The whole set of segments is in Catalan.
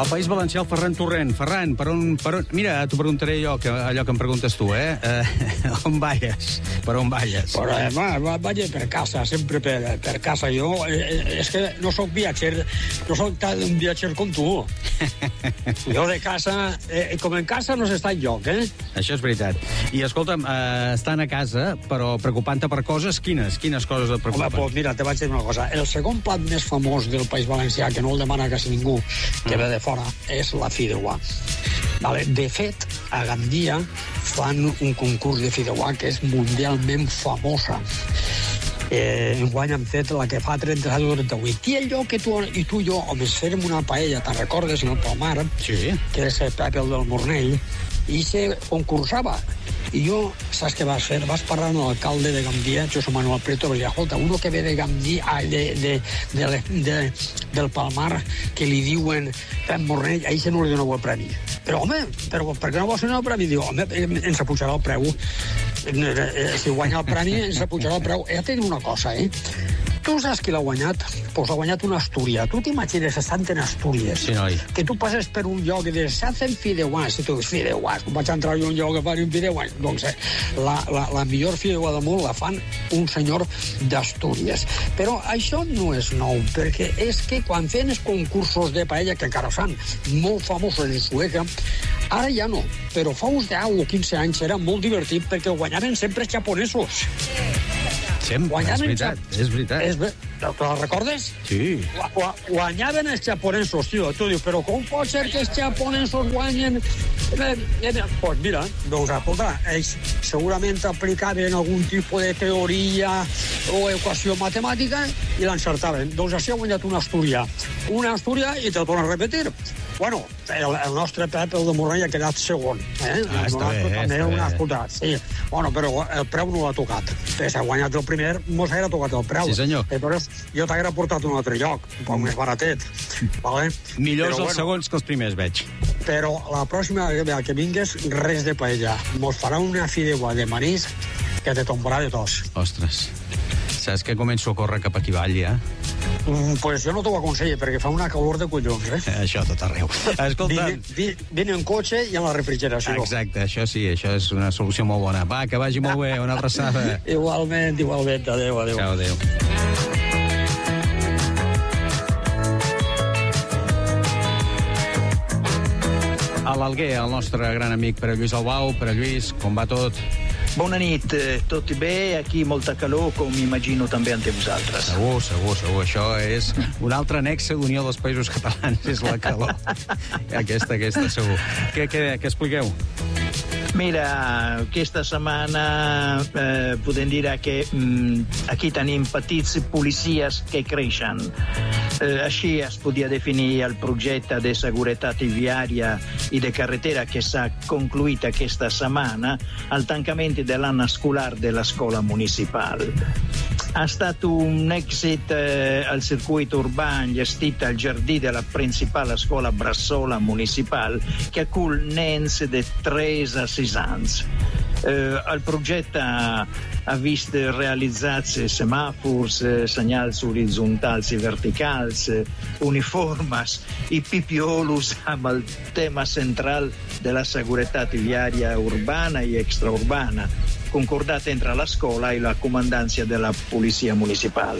Al País Valencià, el Ferran Torrent. Ferran, per on... Mira, t'ho preguntaré jo, allò que em preguntes tu, on balles? Per on balles? Vaig per casa, sempre per casa. Jo, és que no sóc viatger, no sóc tan un viatger com tu. Jo de casa, com en casa no s'està enlloc, Això és veritat. I escolta'm, estan a casa, però preocupant-te per coses, quines coses et preocupen? Home, doncs mira, te vaig dir una cosa. El segon plat més famós del País Valencià, que no el demana quasi ningú, que ve de fora, és la fideuà. Vale. De fet, a Gandia fan un concurs de fideuà que és mundialment famosa. Enguany hem fet la que fa 37 o 38. I allò que tu i jo, home, fèrem una paella, te'n recordes, en el Palmar, sí, que és el Pepe del Mornell, i se concursava. I jo, saps què vas fer? Vas parlar amb l'alcalde de Gandia, José Manuel Prieto, i va dir, escolta, uno que ve de Gandia, del Palmar, que li diuen Pep Mornell, a ell no li doneu el premi. Però, home, per què no vols donar el premi? Diu, home, ens apujarà el preu. Si guanya el premi, ens apujarà el preu. Ja t'he dit una cosa, Tu saps qui l'ha guanyat? Pues l'ha guanyat una Astúria. Tu t'imagines estant en Astúries, sí, noi, que tu passes per un lloc i dius, s'hacen fideuàs, i tu dius, fideuàs, vaig entrar a un lloc que fan un fideuàs. Doncs la millor fideuà del món la fan un senyor d'Astúries. Però això no és nou, perquè és que quan feien els concursos de paella, que encara fan molt famosos en Sueca, ara ja no, però fa uns 10 o 15 anys era molt divertit perquè guanyaven sempre els japonesos. Sempre, és veritat. Te la recordes? Sí. Guanyaven els japonesos, tio. Tu dius, però com pot ser que els japonesos guanyen? Pues mira, doncs escolta, ells segurament aplicaven algun tipus de teoria o equació matemàtica i l'encertaven. Doncs així ha guanyat una Astúria. Una Astúria i te'l torno a repetir. Bueno, el nostre Pep, el de Mornell, ha quedat segon. Està bé. Sí. Bueno, però el preu no l'ha tocat. Si ha guanyat el primer, mos haguera tocat el preu. Sí, senyor. Llavors, jo t'haguera portat a un altre lloc, un poc més baratet. Vale? Millors els segons que els primers, veig. Però la pròxima que vingues, res de paella. Mos farà una fideuà de marisc que te tombarà de tos. Ostres, saps que començo a córrer cap aquí avall, ja? Pues jo no t'ho aconsello, perquè fa una calor de collons, Això tot arreu. Escolta... Vine en cotxe i en la refrigeració. Exacte, això sí, això és una solució molt bona. Va, que vagi molt bé, una abraçada. Igualment. Adéu. Ciao, adéu. A l'Alguer, el nostre gran amic Pere Lluís Albau. Pere Lluís, com va tot? Bona nit, tot bé, aquí molta calor, com imagino també ante vosaltres. Segur, això és un altre nexe d'unió dels països catalans, és la calor. Aquesta segur. Què expliqueu? Mira, aquesta setmana podem dir que aquí tenim petits policies que creixen. Així es podia definir el projecte de seguretat viària i de carretera que s'ha concluït aquesta setmana al tancament de l'any escolar de l'escola municipal. Ha estat un èxit al circuit urbà enllestit al jardí de la principal escola Bressola municipal que acull nens de 3 a 6 anys. El projecte ha vist realitzats semàfors, senyals horitzontals i verticals, uniformes i pipiolos amb el tema central de la seguretat viària urbana i extraurbana, concordat entre l'escola i la comandància de la policia municipal.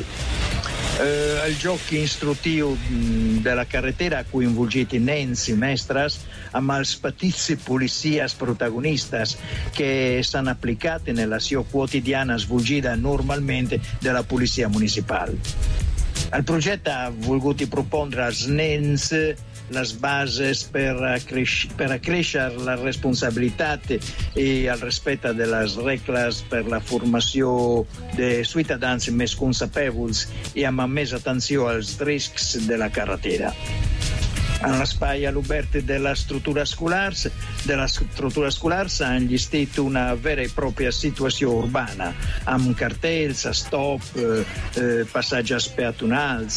El joc instructiu de la carretera ha coinvolgit nens i mestres amb els petits policies protagonistes que s'han aplicat en l'acció quotidiana svolgida normalment de la policia municipal. El projecte ha volgut propondre als nens les bases per acréixer la responsabilitat i el respecte de les regles per la formació de ciutadans més consapevolts i amb més atenció als riscs de la carretera. En l'espai a l'obert de l'estructura escolar s'ha enllestit una vera i pròpia situació urbana, amb cartells, stop, passatges peatonals,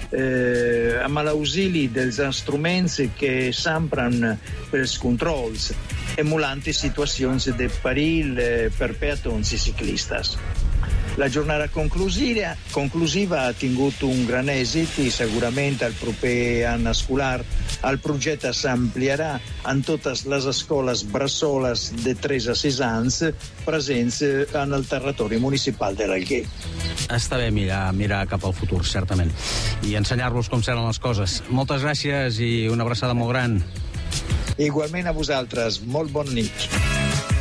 amb l'auxili dels instruments que s'empren pels controls, emulant situacions de perill per peatons i ciclistes. La jornada conclusiva ha tingut un gran èxit i segurament el proper any escolar el projecte s'ampliarà en totes les escoles bressoles de 3 a 6 anys presents en el territori municipal de l'Alguer. Està bé mirar cap al futur, certament, i ensenyar-los com seran les coses. Moltes gràcies i una abraçada molt gran. Igualment a vosaltres. Molt bona nit.